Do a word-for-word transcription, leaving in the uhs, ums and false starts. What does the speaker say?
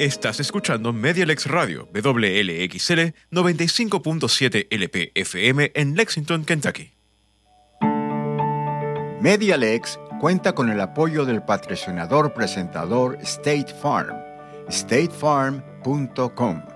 Estás escuchando Medialex Radio, W L X L noventa y cinco punto siete L P F M en Lexington, Kentucky. Medialex cuenta con el apoyo del patrocinador presentador State Farm. state farm punto com.